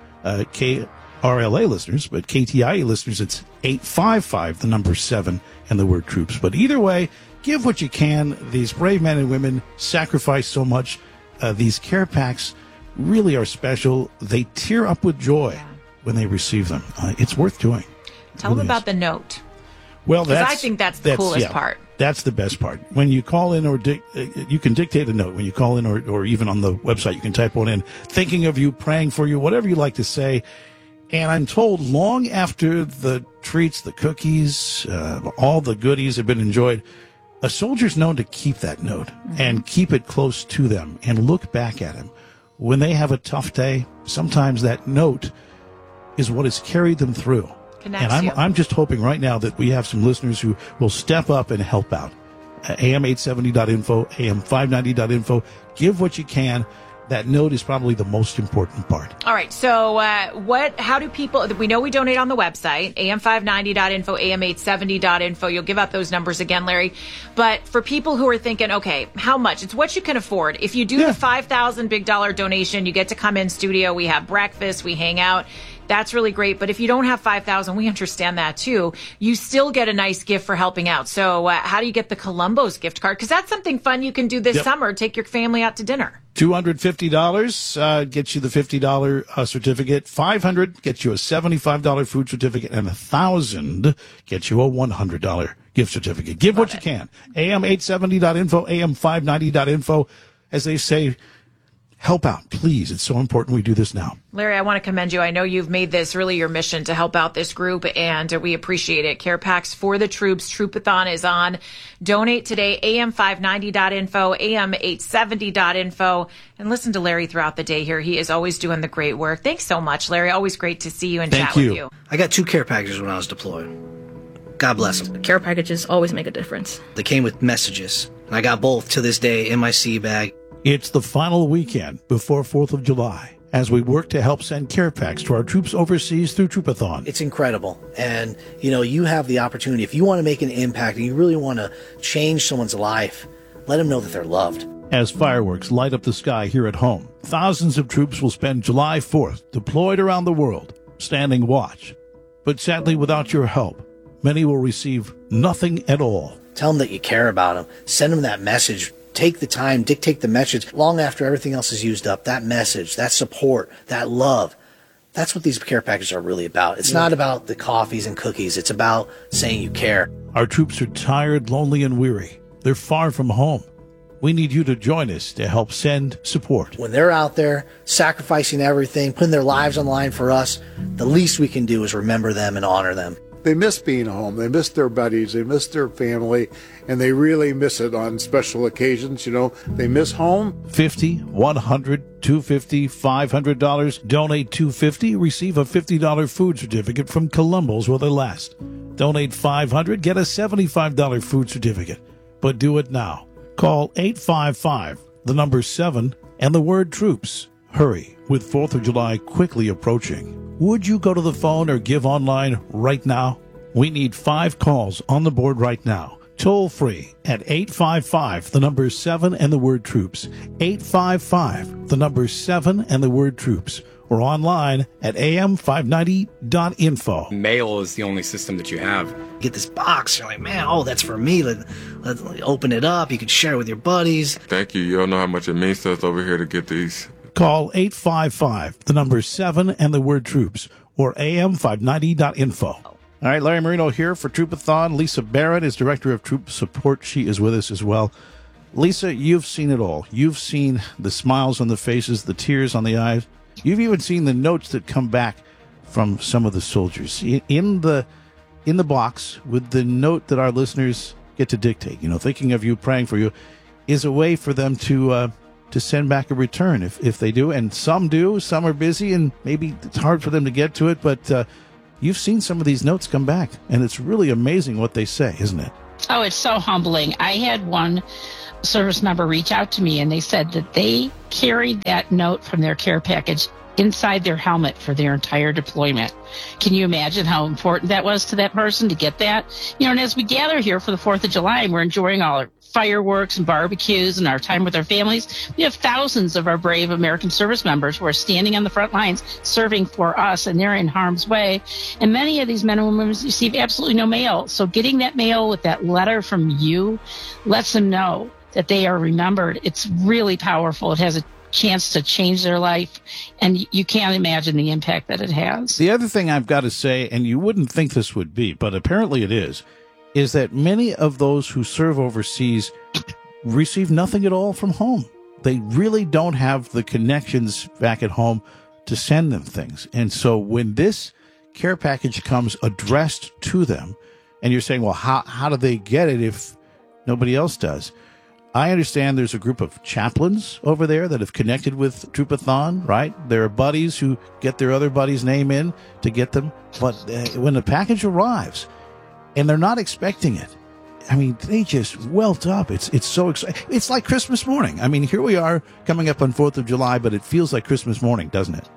KRLA listeners. But KTIA listeners, it's 855, the number 7, and the word troops. But either way, give what you can. These brave men and women sacrifice so much. These care packs really are special. They tear up with joy when they receive them. It's worth doing. Tell them about the note. Well, I think that's the coolest part. That's the best part. When you call in, or you can dictate a note. When you call in, or even on the website, you can type one in. Thinking of you, praying for you, whatever you like to say. And I'm told long after the treats, the cookies, all the goodies have been enjoyed, a soldier's known to keep that note and keep it close to them and look back at him. When they have a tough day, sometimes that note is what has carried them through. Connects and you. I'm just hoping right now that we have some listeners who will step up and help out. am870.info, am590.info. Give what you can. That note is probably the most important part. All right. So how do people, we know we donate on the website, am590.info, am870.info. You'll give out those numbers again, Larry. But for people who are thinking, okay, how much? It's what you can afford. If you do the $5,000 big dollar donation, you get to come in studio. We have breakfast. We hang out. That's really great. But if you don't have $5,000, we understand that too. You still get a nice gift for helping out. So how do you get the Columbo's gift card? Because that's something fun you can do this summer. Take your family out to dinner. $250 gets you the $50 certificate. $500 gets you a $75 food certificate, and $1,000 gets you a $100 gift certificate. Give what you can. am870.info, am590.info. As they say, help out, please. It's so important we do this now. Larry, I want to commend you. I know you've made this really your mission to help out this group, and we appreciate it. Care packs for the troops. Troupathon is on. Donate today, am590.info, am870.info, and listen to Larry throughout the day here. He is always doing the great work. Thanks so much, Larry. Always great to see you and chat with you. I got 2 care packages when I was deployed. God bless them. Care packages always make a difference. They came with messages, and I got both to this day in my sea bag. It's the final weekend before 4th of July as we work to help send care packs to our troops overseas through Troupathon. It's incredible. And, you know, you have the opportunity. If you want to make an impact and you really want to change someone's life, let them know that they're loved. As fireworks light up the sky here at home, thousands of troops will spend July 4th deployed around the world, standing watch. But sadly, without your help, many will receive nothing at all. Tell them that you care about them. Send them that message. Take the time, dictate the message long after everything else is used up. That message, that support, that love. That's what these care packages are really about. It's not about the coffees and cookies. It's about saying you care. Our troops are tired, lonely, and weary. They're far from home. We need you to join us to help send support. When they're out there sacrificing everything, putting their lives on the line for us, the least we can do is remember them and honor them. They miss being home. They miss their buddies. They miss their family, and they really miss it on special occasions. You know, they miss home. $50, $100, $250, $500. Donate $250, receive a $50 food certificate from Columbo's while they last. Donate $500, get a $75 food certificate. But do it now. Call 855, the number 7, and the word troops. Hurry, with 4th of July quickly approaching. Would you go to the phone or give online right now? We need 5 calls on the board right now. Toll free at 855, the number 7 and the word troops. 855, the number 7 and the word troops. or online at am590.info. Mail is the only system that you have. Get this box, you're like, man, oh, that's for me. Let's open it up. You can share it with your buddies. Thank you. You don't know how much it means to us over here to get these. Call 855, the number 7 and the word troops, or am590.info. All right, Larry Marino here for Troopathon. Lisa Barrett is Director of Troop Support. She is with us as well. Lisa, you've seen it all. You've seen the smiles on the faces, the tears on the eyes. You've even seen the notes that come back from some of the soldiers in the box with the note that our listeners get to dictate. Thinking of you, praying for you, is a way for them to send back a return if they do. And some do. Some are busy, and maybe it's hard for them to get to it. But you've seen some of these notes come back, and it's really amazing what they say, isn't it? Oh, it's so humbling. I had one service member reach out to me, and they said that they carried that note from their care package inside their helmet for their entire deployment. Can you imagine how important that was to that person to get that? And as we gather here for the 4th of July, and we're enjoying all our fireworks and barbecues and our time with our families, we have thousands of our brave American service members who are standing on the front lines serving for us, and they're in harm's way. And many of these men and women receive absolutely no mail. So getting that mail with that letter from you lets them know that they are remembered. It's really powerful. It has a chance to change their life, and you can't imagine the impact that it has. The other thing I've got to say, and you wouldn't think this would be, but apparently it is that many of those who serve overseas receive nothing at all from home. They really don't have the connections back at home to send them things. And so when this care package comes addressed to them, and you're saying, well, how do they get it if nobody else does? I understand there's a group of chaplains over there that have connected with Troopathon, right? There are buddies who get their other buddy's name in to get them. But when the package arrives and they're not expecting it, I mean, they just welt up. It's so exciting. It's like Christmas morning. I mean, here we are coming up on 4th of July, but it feels like Christmas morning, doesn't it?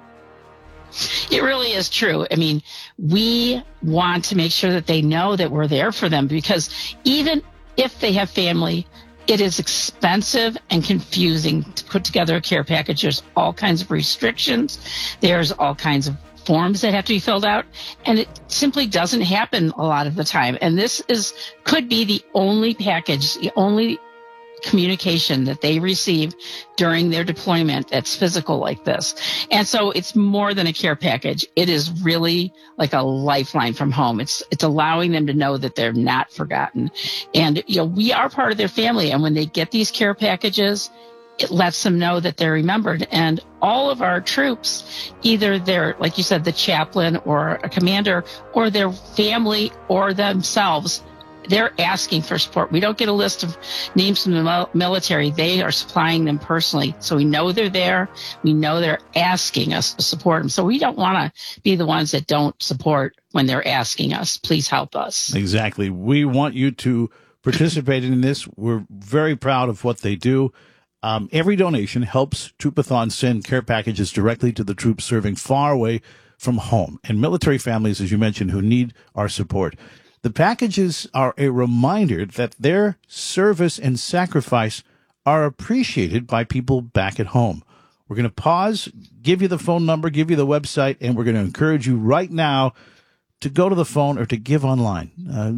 It really is true. I mean, we want to make sure that they know that we're there for them, because even if they have family, it is expensive and confusing to put together a care package. There's all kinds of restrictions. There's all kinds of forms that have to be filled out, and it simply doesn't happen a lot of the time. And this could be the only package, the only communication that they receive during their deployment that's physical like this. And so it's more than a care package. It is really like a lifeline from home. It's allowing them to know that they're not forgotten. And, we are part of their family. And when they get these care packages, it lets them know that they're remembered. And all of our troops, either they're, like you said, the chaplain or a commander, or their family or themselves, they're asking for support. We don't get a list of names from the military. They are supplying them personally. So we know they're there. We know they're asking us to support them. So we don't want to be the ones that don't support when they're asking us. Please help us. Exactly. We want you to participate in this. We're very proud of what they do. Every donation helps Troopathon send care packages directly to the troops serving far away from home and military families, as you mentioned, who need our support. The packages are a reminder that their service and sacrifice are appreciated by people back at home. We're going to pause, give you the phone number, give you the website, and we're going to encourage you right now to go to the phone or to give online.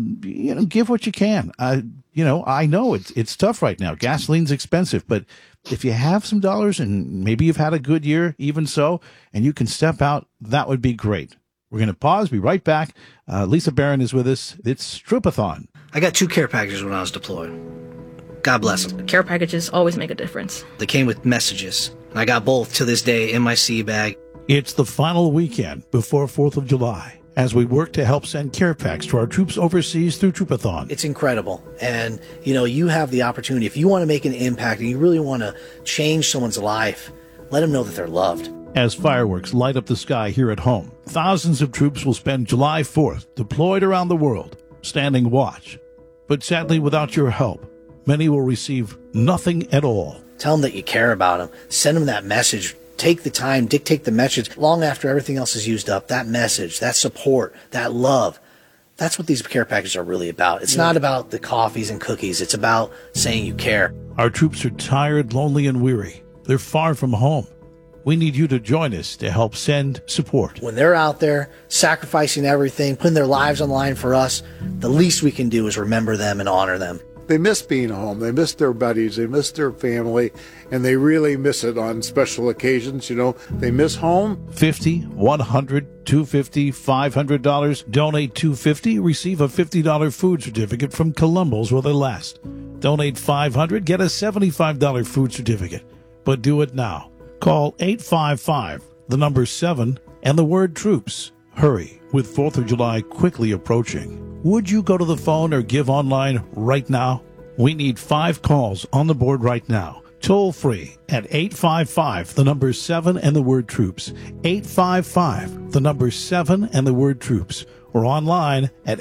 Give what you can. I know it's tough right now. Gasoline's expensive, but if you have some dollars and maybe you've had a good year, even so, and you can step out, that would be great. We're going to pause, be right back. Lisa Barron is with us. It's Troopathon. I got 2 care packages when I was deployed. God bless them. Care packages always make a difference. They came with messages. I got both to this day in my sea bag. It's the final weekend before 4th of July as we work to help send care packs to our troops overseas through Troopathon. It's incredible. And, you have the opportunity. If you want to make an impact and you really want to change someone's life, let them know that they're loved. As fireworks light up the sky here at home, thousands of troops will spend July 4th deployed around the world, standing watch. But sadly, without your help, many will receive nothing at all. Tell them that you care about them. Send them that message. Take the time, dictate the message long after everything else is used up. That message, that support, that love. That's what these care packages are really about. It's not about the coffees and cookies. It's about saying you care. Our troops are tired, lonely, and weary. They're far from home. We need you to join us to help send support. When they're out there sacrificing everything, putting their lives on the line for us, the least we can do is remember them and honor them. They miss being home. They miss their buddies. They miss their family, and they really miss it on special occasions. You know, they miss home. $50, $100, $250, $500. Donate $250, receive a $50 food certificate from Columbo's while they last. Donate $500, get a $75 food certificate. But do it now. Call 855, the number 7, and the word troops. Hurry, with 4th of July quickly approaching. Would you go to the phone or give online right now? We need 5 calls on the board right now. Toll free at 855, the number 7 and the word troops. 855, the number 7 and the word troops. Or online at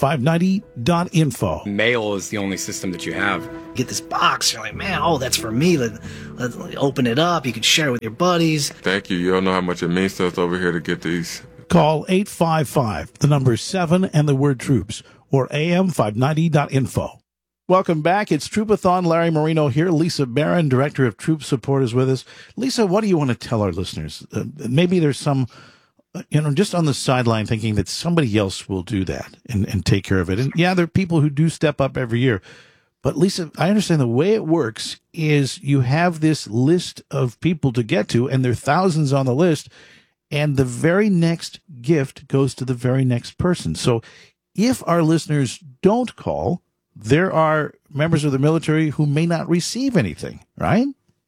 am590.info. Mail is the only system that you have. Get this box, you're like, man, oh, that's for me. Let's open it up. You can share it with your buddies. Thank you. You don't know how much it means to us over here to get these. Call 855, the number 7 and the word troops, or am590.info. Welcome back. It's Troopathon. Larry Marino here. Lisa Barron, Director of Troop Support, is with us. Lisa, what do you want to tell our listeners? Maybe there's some, just on the sideline thinking that somebody else will do that and take care of it. And yeah, there are people who do step up every year. But Lisa, I understand the way it works is you have this list of people to get to, and there are thousands on the list. And the very next gift goes to the very next person. So if our listeners don't call, there are members of the military who may not receive anything, right?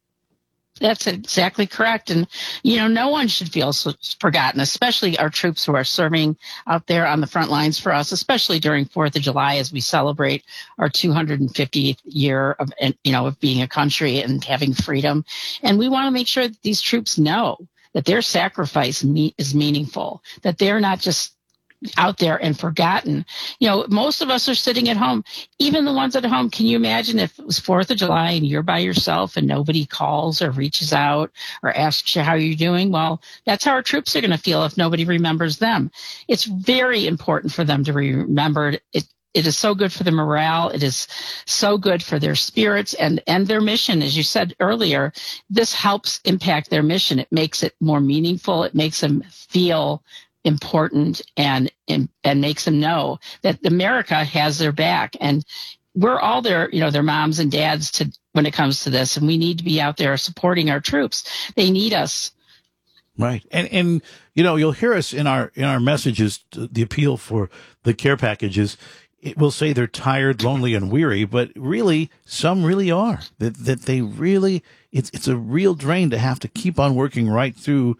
That's exactly correct. And, no one should feel forgotten, especially our troops who are serving out there on the front lines for us, especially during 4th of July as we celebrate our 250th year of being a country and having freedom. And we want to make sure that these troops know that their sacrifice is meaningful, that they're not just out there and forgotten. Most of us are sitting at home, even the ones at home. Can you imagine if it was 4th of July and you're by yourself and nobody calls or reaches out or asks you how you're doing? Well, that's how our troops are going to feel if nobody remembers them. It's very important for them to remember it. It is so good for the morale. It is so good for their spirits and their mission. As you said earlier, this helps impact their mission. It makes it more meaningful. It makes them feel important and makes them know that America has their back. And we're all their moms and dads when it comes to this. And we need to be out there supporting our troops. They need us. Right. And you'll hear us in our messages, the appeal for the care packages. It will say they're tired, lonely, and weary, but really, some really are. That they really, it's a real drain to have to keep on working right through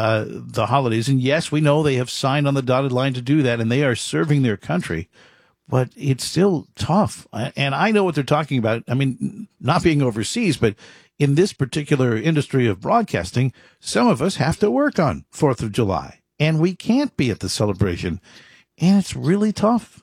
the holidays. And yes, we know they have signed on the dotted line to do that, and they are serving their country, but it's still tough. And I know what they're talking about. I mean, not being overseas, but in this particular industry of broadcasting, some of us have to work on 4th of July, and we can't be at the celebration, and it's really tough.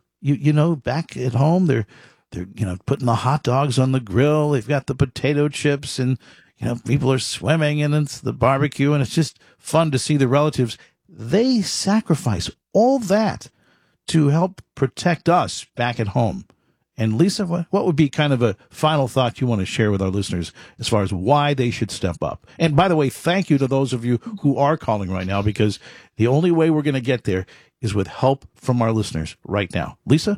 Back at home, they're putting the hot dogs on the grill. They've got the potato chips, and people are swimming, and it's the barbecue, and it's just fun to see the relatives. They sacrifice all that to help protect us back at home. And Lisa, what would be kind of a final thought you want to share with our listeners as far as why they should step up? And by the way, thank you to those of you who are calling right now, because the only way we're going to get there is with help from our listeners right now. Lisa?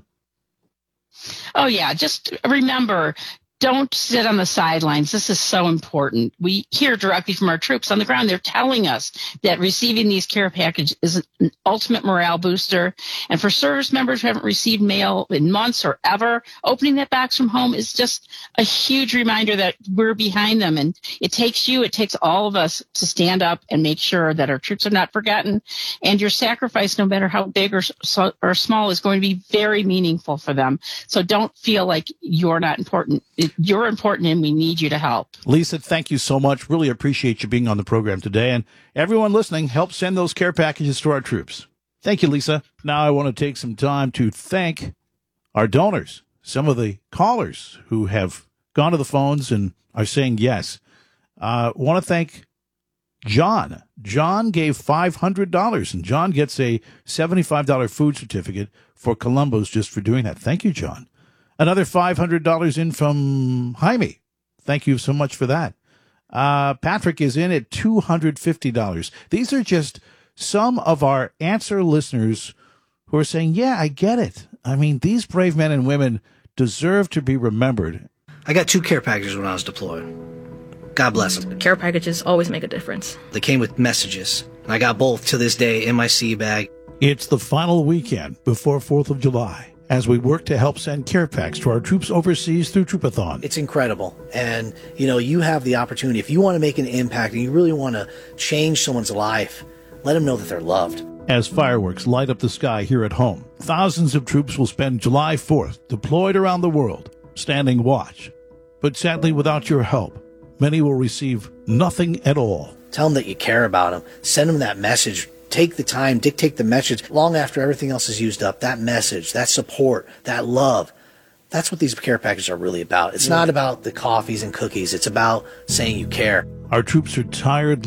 Oh, yeah. Just remember, don't sit on the sidelines. This is so important. We hear directly from our troops on the ground. They're telling us that receiving these care packages is an ultimate morale booster. And for service members who haven't received mail in months or ever, opening that box from home is just a huge reminder that we're behind them. And it takes all of us to stand up and make sure that our troops are not forgotten. And your sacrifice, no matter how big or small, is going to be very meaningful for them. So don't feel like you're not important. You're important, and we need you to help. Lisa, thank you so much. Really appreciate you being on the program today. And everyone listening, help send those care packages to our troops. Thank you, Lisa. Now I want to take some time to thank our donors, some of the callers who have gone to the phones and are saying yes. I want to thank John. John gave $500, and John gets a $75 food certificate for Columbo's just for doing that. Thank you, John. Another $500 in from Jaime. Thank you so much for that. Patrick is in at $250. These are just some of our answer listeners who are saying, yeah, I get it. I mean, these brave men and women deserve to be remembered. I got 2 care packages when I was deployed. God bless them. Care packages always make a difference. They came with messages. And I got both to this day in my sea bag. It's the final weekend before 4th of July as we work to help send care packs to our troops overseas through Troopathon. It's incredible. And, you have the opportunity. If you want to make an impact and you really want to change someone's life, let them know that they're loved. As fireworks light up the sky here at home, thousands of troops will spend July 4th deployed around the world, standing watch. But sadly, without your help, many will receive nothing at all. Tell them that you care about them. Send them that message. Take the time, dictate the message long after everything else is used up. That message, that support, that love. That's what these care packages are really about. It's not about the coffees and cookies. It's about saying you care. Our troops are tired